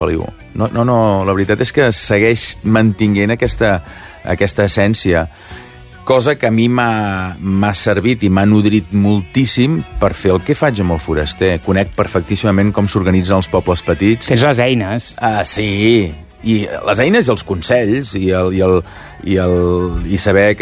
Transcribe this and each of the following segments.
Feliu. No, la veritat és que segueix mantinguent aquesta essència, cosa que a mi m'ha servit i m'ha nodrit moltíssim per fer el que faig amb el Foraster. Conec perfectíssimament com s'organitzen els pobles petits. Tens les eines. Sí, i les eines i els consells i saber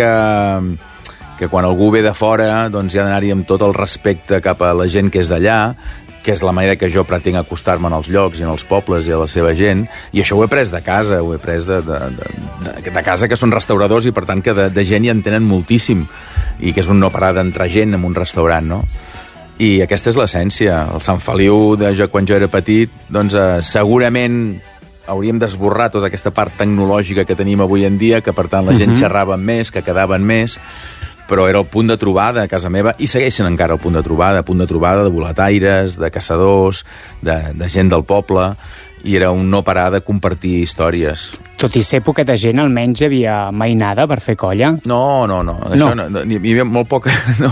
que quan algú ve de fora doncs hi ha d'anar-hi amb tot el respecte cap a la gent que és d'allà, que és la manera que jo pretenc acostar-me als llocs i als pobles i a la seva gent, i això ho he pres de casa, ho he pres de casa, que són restauradors i per tant que de gent hi en tenen moltíssim, i que és un no parar d'entrar gent en un restaurant, no? I aquesta és l'essència. El Sant Feliu, quan jo era petit, doncs segurament hauríem d'esborrar tota aquesta part tecnològica que tenim avui en dia, que per tant la gent xerrava més, que quedaven més, però era el punt de trobada a casa meva, i segueix sent encara el punt de trobada de boletaires, de caçadors, de gent del poble, i era un no parar de compartir històries. Tot i ser poqueta gent, almenys hi havia mainada per fer colla? No. Això no. Hi havia molt poc. No.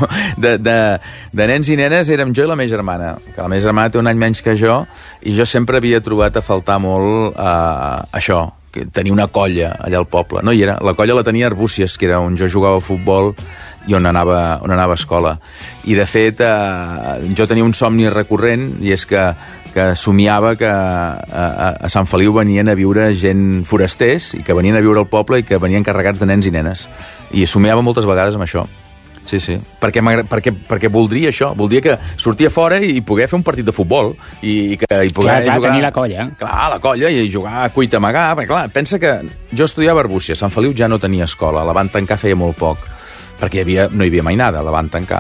De nens i nenes érem jo i la meva germana, que la meva germana té un any menys que jo, i jo sempre havia trobat a faltar molt això, tenir una colla allà al poble. No hi era. La colla la tenia a Arbúcies, que era on jo jugava a futbol i on anava a escola. I, de fet, jo tenia un somni recurrent, i és que somiava que a Sant Feliu venien a viure gent forasters, i que venien a viure al poble i que venien carregats de nens i nenes. I somiava moltes vegades amb això. Sí. Perquè voldria això. Voldria que sortia fora i poder fer un partit de futbol i poder jugar... tenir la colla. Clar, la colla, i jugar a cuita amagar. Perquè, clar, pensa que jo estudiava a Arbúcies. Sant Feliu ja no tenia escola. La van tancar feia molt poc, perquè no hi havia mai nada, la van tancar.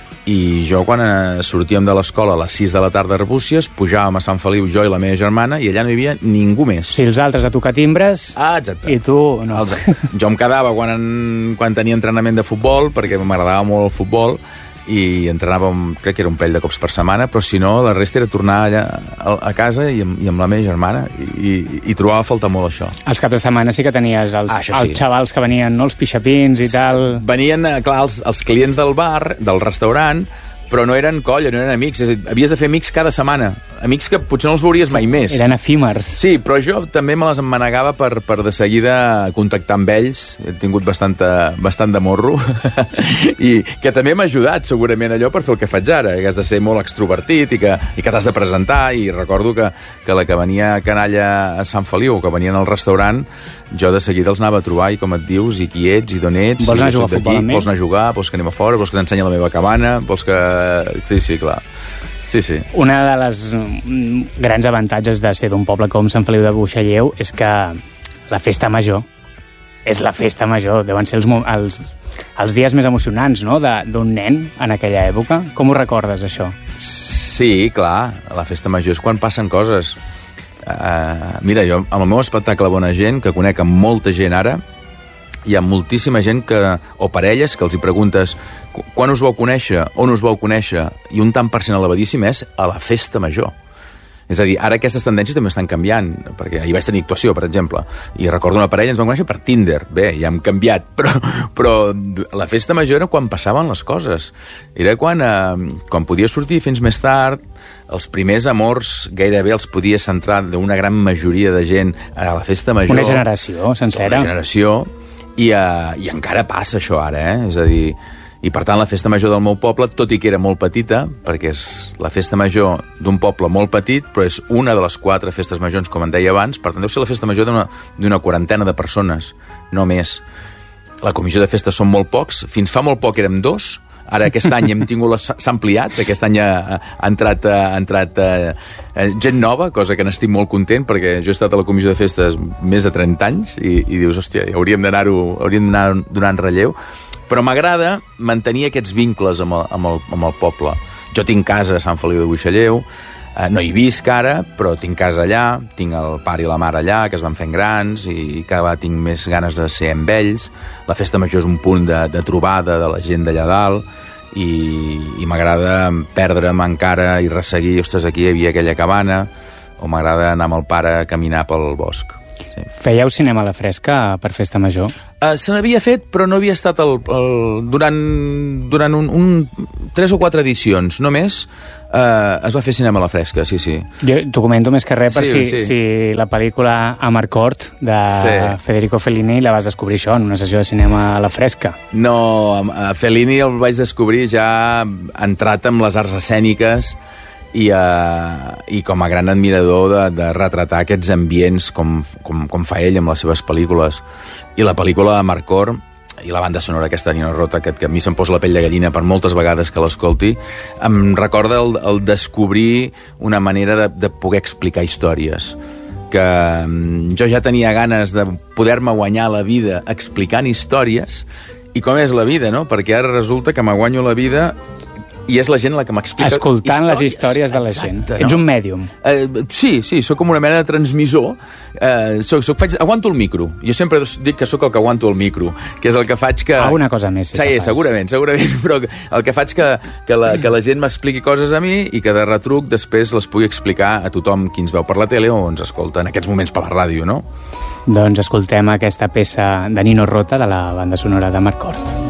I jo, quan sortíem de l'escola a les 6 de la tarda a Arbúcies, pujàvem a Sant Feliu, jo i la meva germana, i allà no hi havia ningú més. Si els altres a tocar timbres... Exacte. I tu no. Jo em quedava quan tenia entrenament de futbol, perquè m'agradava molt el futbol, i entrenàvem, crec que era un parell de cops per setmana, però si no, la resta era tornar allà a casa i amb la meva germana, i trobava a faltar molt això. Els caps de setmana sí que tenies els xavals que venien, no? Els pixapins i tal... Venien, clar, els clients del bar, del restaurant, però no eren colla, no eren amics. És a dir, havies de fer amics cada setmana. Amics que potser no els veuries mai més. Eren efímers. Sí, però jo també me les emmanegava per de seguida contactar amb ells. He tingut bastant de morro. I que també m'ha ajudat, segurament, allò per fer el que faig ara, que has de ser molt extrovertit i que t'has de presentar. I recordo que la que venia a canalla a Sant Feliu, o que venien al restaurant, jo de seguida els anava a trobar, i com et dius, i qui ets, i d'on ets. Vols anar a jugar a futbol amb mi? Vols anar a jugar, vols que anem a fora, vols que t'ensenyi la meva cabana, vols que... Sí, clar. Sí. Una de les grans avantatges de ser d'un poble com Sant Feliu de Buixalleu és que la festa major és la festa major. Deuen ser els dies més emocionants, no?, d'un nen en aquella època. Com ho recordes, això? Sí, clar. La festa major és quan passen coses. Mira, jo, amb el meu espectacle Bona Gent, que conec amb molta gent ara, hi ha moltíssima gent o parelles que els hi preguntes quan us vau conèixer, on us vau conèixer, i un tant per cent elevadíssim és a la festa major. És a dir, ara aquestes tendències també estan canviant, perquè ahir vaig tenir actuació, per exemple, i recordo una parella, ens vam conèixer per Tinder. Bé, ja hem canviat, però la festa major era quan passaven les coses. Era quan podies sortir fins més tard, els primers amors gairebé els podies centrar d'una gran majoria de gent a la festa major. Una generació sencera. Una generació, i encara passa això ara, És a dir, i per tant la festa major del meu poble, tot i que era molt petita, perquè és la festa major d'un poble molt petit, però és una de les 4 festes majors, com en deia abans, per tant deu ser la festa major d'una 40 de persones, no més. La comissió de festes són molt pocs, fins fa molt poc érem 2, ara aquest any s'ha ampliat, aquest any ha entrat gent nova, cosa que n'estic molt content, perquè jo he estat a la comissió de festes més de 30 anys, i dius, hòstia, hauríem d'anar donant relleu. Però m'agrada mantenir aquests vincles amb el poble. Jo tinc casa a Sant Feliu de Buixalleu, no hi visc ara, però tinc casa allà, tinc el pare i la mare allà, que es van fent grans, i cada vegada tinc més ganes de ser amb ells. La festa major és un punt de trobada de la gent d'allà dalt, i m'agrada perdre'm encara i resseguir, ostres, aquí hi havia aquella cabana, o m'agrada anar amb el pare a caminar pel bosc. Sí. Fèieu cinema a la fresca per Festa Major? Se n'havia fet, però no havia estat durant 3 o 4 edicions, només es va fer cinema a la fresca, sí. Jo t'ho comento més que res per Sí. si la pel·lícula Amarcord de Federico Fellini la vas descobrir això, en una sessió de cinema a la fresca. No, a Fellini el vaig descobrir ja entrat amb les arts escèniques i com a gran admirador de retratar aquests ambients com fa ell amb les seves pel·lícules. I la pel·lícula Amarcord i la banda sonora aquesta Nino Rota, que a mi se'm posa la pell de gallina per moltes vegades que l'escolti, em recorda el descobrir una manera de poder explicar històries, que jo ja tenia ganes de poder-me guanyar la vida explicant històries, i com és la vida, no? Perquè ara resulta que me guanyo la vida i és la gent la que m'explica escoltant les històries de la gent. Exacte, Ets un mèdium. Sí, sóc com una mena de transmissor. Aguanto el micro. Jo sempre dic que sóc el que aguanto el micro, que és el que faig que... Alguna cosa més, sí, segurament, però el que faig que la gent m'expliqui coses a mi i que de retruc després les pugui explicar a tothom qui ens veu per la tele o ens escolta en aquests moments per la ràdio, no? Doncs escoltem aquesta peça de Nino Rota de la banda sonora d'Amarcord.